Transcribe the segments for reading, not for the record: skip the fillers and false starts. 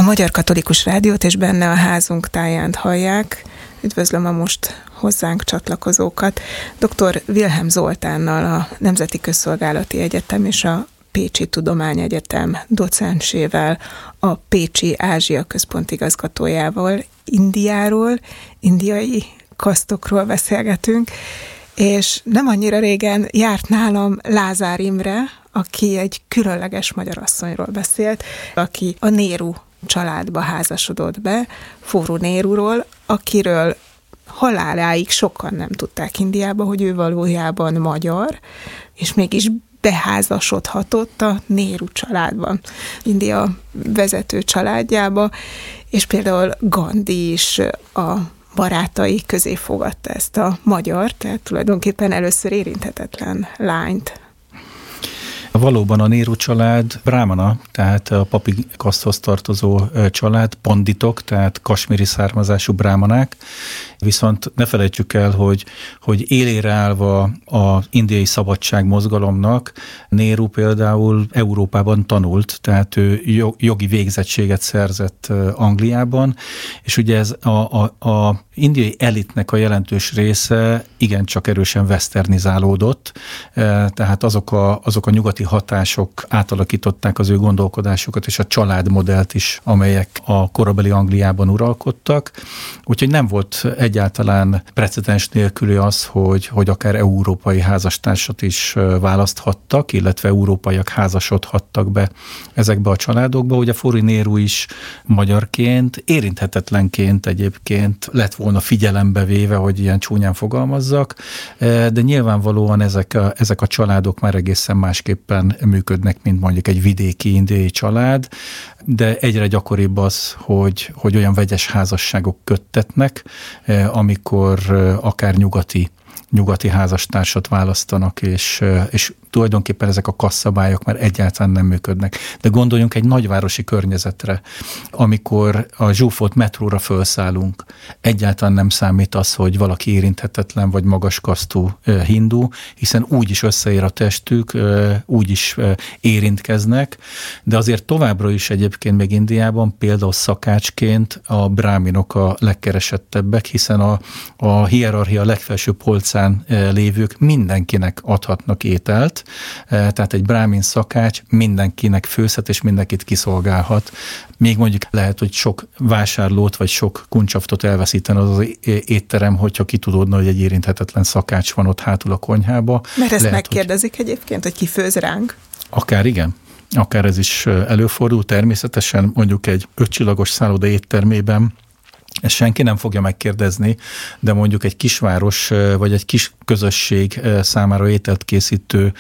Magyar Katolikus Rádiót és benne a házunk táján hallják. Üdvözlöm a most hozzánk csatlakozókat. Dr. Wilhelm Zoltánnal, a Nemzeti Közszolgálati Egyetem és a Pécsi Tudományegyetem docensével, a Pécsi Ázsia Központ igazgatójával Indiáról, indiai kasztokról beszélgetünk, és nem annyira régen járt nálam Lázár Imre, aki egy különleges magyar asszonyról beszélt, aki a Nehru családba házasodott be, Fóru Nehruról, akiről haláláig sokan nem tudták Indiába, hogy ő valójában magyar, és mégis beházasodhatott a Nehru családban, India vezető családjába, és például Gandhi is a barátai közé fogadta ezt a magyar, tehát tulajdonképpen először érinthetetlen lányt. Valóban a Nehru család brámana, tehát a papi kaszthoz tartozó család, panditok, tehát kasmíri származású brámanák, viszont ne felejtsük el, hogy élére állva az indiai szabadságmozgalomnak Nehru például Európában tanult, tehát ő jogi végzettséget szerzett Angliában, és ugye ez a indiai elitnek a jelentős része igencsak erősen westernizálódott, tehát azok a nyugati hatások átalakították az ő gondolkodásukat és a családmodellt is, amelyek a korabeli Angliában uralkodtak. Úgyhogy nem volt egyáltalán precedens nélküli az, hogy akár európai házastársat is választhattak, illetve európaiak házasodhattak be ezekbe a családokba. Ugye Fóru Nehru is magyarként, érinthetetlenként egyébként lett volna figyelembe véve, hogy ilyen csúnyán fogalmazzak, de nyilvánvalóan ezek a családok már egészen másképpen működnek, mint mondjuk egy vidéki indiai család, de egyre gyakoribb az, hogy olyan vegyes házasságok köttetnek, amikor akár nyugati házastársat választanak, és tulajdonképpen ezek a kasszabályok már egyáltalán nem működnek. De gondoljunk egy nagyvárosi környezetre, amikor a zsúfolt metróra felszállunk, egyáltalán nem számít az, hogy valaki érinthetetlen vagy magas kasztú hindu, hiszen úgy is összeér a testük, úgy is érintkeznek, de azért továbbra is egyébként még Indiában például szakácsként a bráminok a legkeresettebbek, hiszen a hierarchia legfelső polcán lévők mindenkinek adhatnak ételt, tehát egy brámin szakács mindenkinek főzhet és mindenkit kiszolgálhat. Még mondjuk lehet, hogy sok vásárlót vagy sok kuncsaftot elveszítene az étterem, hogyha kitudódna, hogy egy érinthetetlen szakács van ott hátul a konyhába. Mert ezt lehet, megkérdezik egyébként, hogy ki főz ránk? Akár igen. Akár ez is előfordul. Természetesen mondjuk egy 5 csillagos szálloda éttermében ezt senki nem fogja megkérdezni, de mondjuk egy kisváros vagy egy kis közösség számára ételt készítő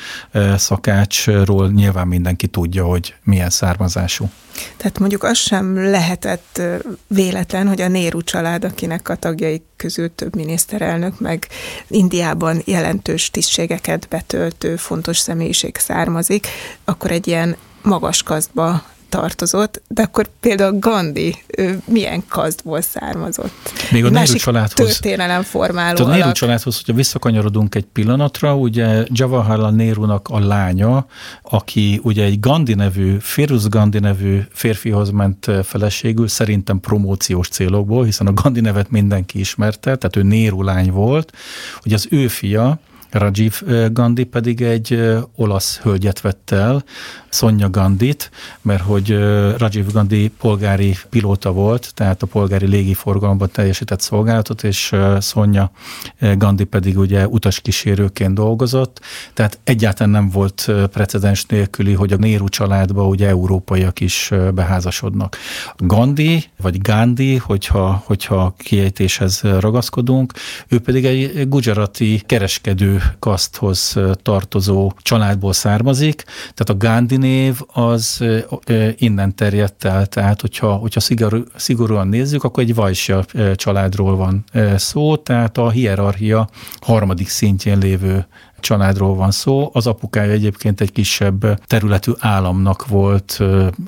szakácsról nyilván mindenki tudja, hogy milyen származású. Tehát mondjuk az sem lehetett véletlen, hogy a Nehru család, akinek a tagjai közül több miniszterelnök, meg Indiában jelentős tisztségeket betöltő fontos személyiség származik, akkor egy ilyen magas kasztba tartozott, de akkor például Gandhi milyen kasztból származott? Még a Nehru családhoz. Történelemformáló a Nehru családhoz, hogyha visszakanyarodunk egy pillanatra, ugye Jawaharlal Nehrunak a lánya, aki ugye egy Gandhi nevű, Firuz Gandhi nevű férfihoz ment feleségül, szerintem promóciós célokból, hiszen a Gandhi nevet mindenki ismerte, tehát ő Nehru lány volt, ugye az ő fia, Rajiv Gandhi pedig egy olasz hölgyet vett el, Sonia Gandhit, mert hogy Rajiv Gandhi polgári pilóta volt, tehát a polgári légiforgalomban teljesített szolgálatot, és Sonia Gandhi pedig ugye utaskísérőként dolgozott, tehát egyáltalán nem volt precedens nélküli, hogy a Nehru családba ugye európaiak is beházasodnak. Gandhi, vagy Gandhi, hogyha kiejtéshez ragaszkodunk, ő pedig egy gujarati kereskedő kaszthoz tartozó családból származik, tehát a Gandhi név az innen terjedt el, tehát hogyha szigorúan nézzük, akkor egy vajsja családról van szó, tehát a hierarchia harmadik szintjén lévő családról van szó. Az apukája egyébként egy kisebb területű államnak volt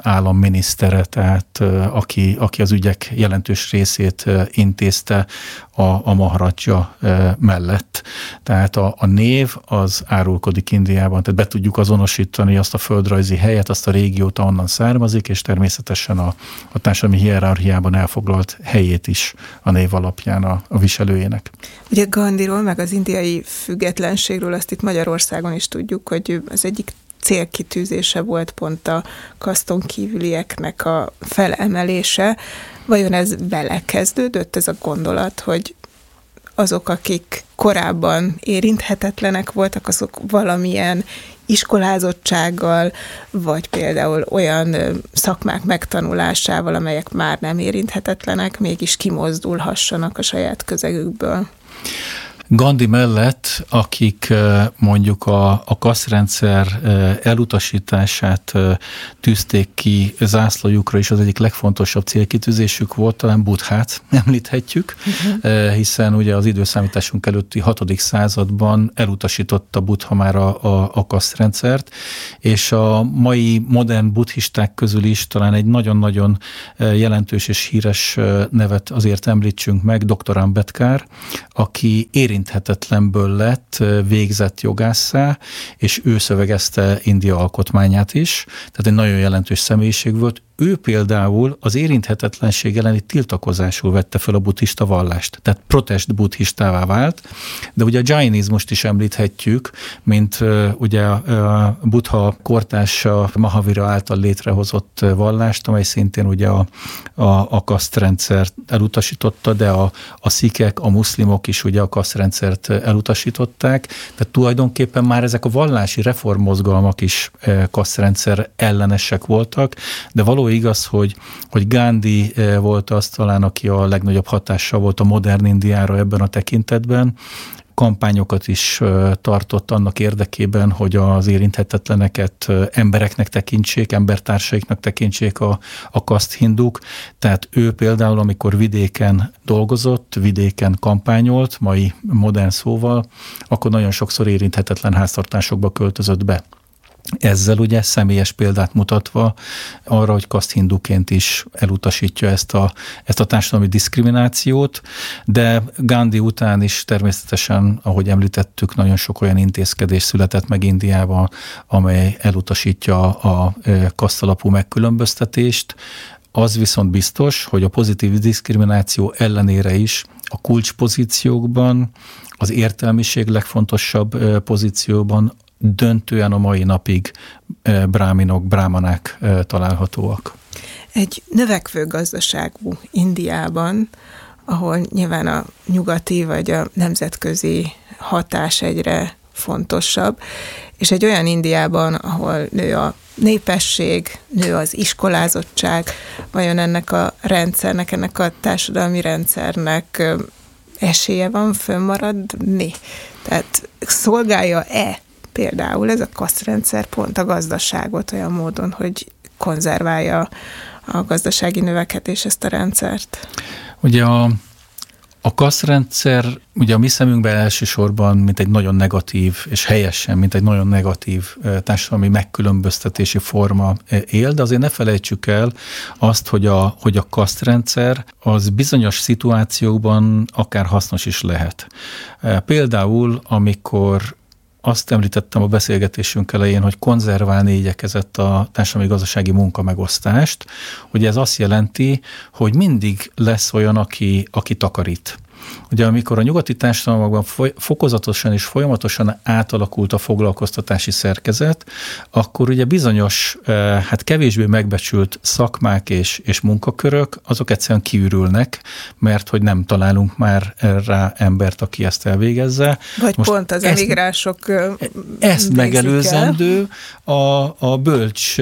államminisztere, tehát aki az ügyek jelentős részét intézte a Maharadja mellett. Tehát a név az árulkodik Indiában, tehát be tudjuk azonosítani azt a földrajzi helyet, azt a régiót, ahonnan származik, és természetesen a társadalmi hierarchiában elfoglalt helyét is a név alapján a viselőjének. Ugye Gandhiról, meg az indiai függetlenségről azt itt Magyarországon is tudjuk, hogy az egyik célkitűzése volt pont a kaszton kívülieknek a felemelése. Vajon ez vele kezdődött, ez a gondolat, hogy azok, akik korábban érinthetetlenek voltak, azok valamilyen iskolázottsággal, vagy például olyan szakmák megtanulásával, amelyek már nem érinthetetlenek, mégis kimozdulhassanak a saját közegükből? Gandhi mellett, akik mondjuk a kasztrendszer elutasítását tűzték ki zászlójukra, és az egyik legfontosabb célkitűzésük volt, talán Buddhát említhetjük, hiszen ugye az időszámításunk előtti 6. században elutasította Buddha már a kasztrendszert, és a mai modern buddhisták közül is talán egy nagyon-nagyon jelentős és híres nevet azért említsünk meg, Dr. Ambedkar, aki érinthetetlenből lett végzett jogásszá, és ő szövegezte India alkotmányát is, tehát egy nagyon jelentős személyiség volt. Ő például az érinthetetlenség elleni tiltakozásul vette fel a buddhista vallást, tehát protest buddhistává vált, de ugye a jainizmust is említhetjük, mint ugye a Buddha kortársa Mahavira által létrehozott vallást, amely szintén ugye a kasztrendszert elutasította, de a szikek, a muszlimok is ugye a kasztrendszert elutasították, tehát tulajdonképpen már ezek a vallási reformmozgalmak is kasztrendszer ellenesek voltak, de való igaz, hogy Gandhi volt az talán, aki a legnagyobb hatással volt a modern Indiára ebben a tekintetben. Kampányokat is tartott annak érdekében, hogy az érinthetetleneket embereknek tekintsék, embertársaiknak tekintsék a kaszt hinduk. Tehát ő például, amikor vidéken dolgozott, vidéken kampányolt, mai modern szóval, akkor nagyon sokszor érinthetetlen háztartásokba költözött be. Ezzel ugye személyes példát mutatva arra, hogy kaszt-hinduként is elutasítja ezt a társadalmi diszkriminációt, de Gandhi után is természetesen, ahogy említettük, nagyon sok olyan intézkedés született meg Indiában, amely elutasítja a kasztalapú megkülönböztetést. Az viszont biztos, hogy a pozitív diszkrimináció ellenére is a kulcspozíciókban, az értelmiség legfontosabb pozícióban döntően a mai napig bráminok, brámanák találhatóak. Egy növekvő gazdaságú Indiában, ahol nyilván a nyugati vagy a nemzetközi hatás egyre fontosabb, és egy olyan Indiában, ahol nő a népesség, nő az iskolázottság, vajon ennek a rendszernek, ennek a társadalmi rendszernek esélye van fönnmaradni? Tehát szolgálja-e például ez a kasztrendszer pont a gazdaságot olyan módon, hogy konzerválja a gazdasági növekedés ezt a rendszert? Ugye a kasztrendszer ugye a mi szemünkben elsősorban mint egy nagyon negatív, és helyesen, mint egy nagyon negatív társadalmi megkülönböztetési forma él, de azért ne felejtsük el azt, hogy a kasztrendszer az bizonyos szituációkban akár hasznos is lehet. Például, amikor azt említettem a beszélgetésünk elején, hogy konzerválni igyekezett a társadalmi-gazdasági munkamegosztást, hogy ez azt jelenti, hogy mindig lesz olyan, aki takarít. Ugye amikor a nyugati társadalmakban fokozatosan és folyamatosan átalakult a foglalkoztatási szerkezet, akkor ugye bizonyos, kevésbé megbecsült szakmák és munkakörök, azok egyszerűen kiürülnek, mert hogy nem találunk már rá embert, aki ezt elvégezze. Vagy most pont az emigránsok ezt megelőzendő a bölcs,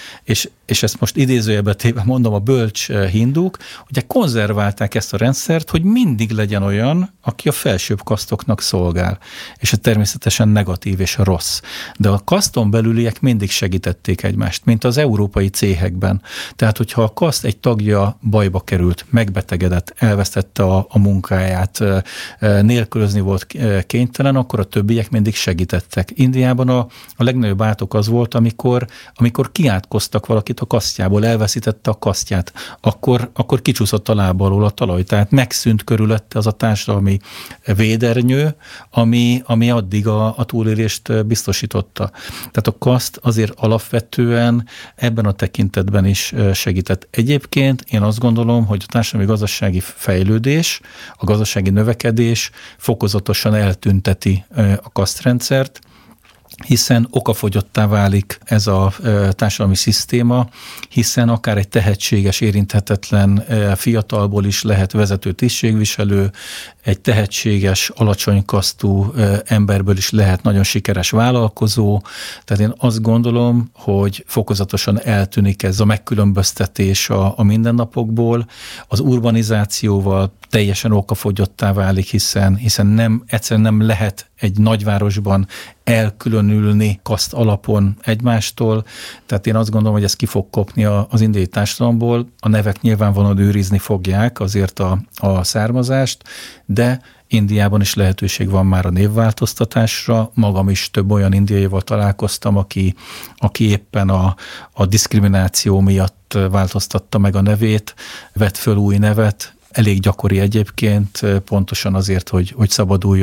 és ezt most idézőjelbe téve mondom, a bölcs hinduk, ugye konzerválták ezt a rendszert, hogy mindig legyen olyan, aki a felsőbb kasztoknak szolgál. És ez természetesen negatív és rossz. De a kaszton belüliek mindig segítették egymást, mint az európai céhekben. Tehát, hogyha a kaszt egy tagja bajba került, megbetegedett, elvesztette a munkáját, nélkülözni volt kénytelen, akkor a többiek mindig segítettek. Indiában a legnagyobb átok az volt, amikor kiátkoztak valakit a kasztjából, elveszítette a kasztját, akkor kicsúszott a lába alól a talaj, tehát megszűnt körülötte az a társadalmi védernyő, ami addig a túlélést biztosította. Tehát a kaszt azért alapvetően ebben a tekintetben is segített. Egyébként én azt gondolom, hogy a társadalmi gazdasági fejlődés, a gazdasági növekedés fokozatosan eltünteti a kasztrendszert, hiszen okafogyottá válik ez a társadalmi szisztéma, hiszen akár egy tehetséges, érinthetetlen fiatalból is lehet vezető tisztségviselő, egy tehetséges, alacsony kasztú emberből is lehet nagyon sikeres vállalkozó. Tehát én azt gondolom, hogy fokozatosan eltűnik ez a megkülönböztetés a mindennapokból, az urbanizációval teljesen okafogyottá válik, hiszen egyszerűen nem lehet egy nagyvárosban elkülönülni kaszt alapon egymástól. Tehát én azt gondolom, hogy ez ki fog kopni az indiai társadalomból. A nevek nyilvánvalóan őrizni fogják azért a származást, de Indiában is lehetőség van már a névváltoztatásra. Magam is több olyan indiaival találkoztam, aki éppen a diszkrimináció miatt változtatta meg a nevét, vett föl új nevet. Elég gyakori egyébként, pontosan azért, hogy szabaduljon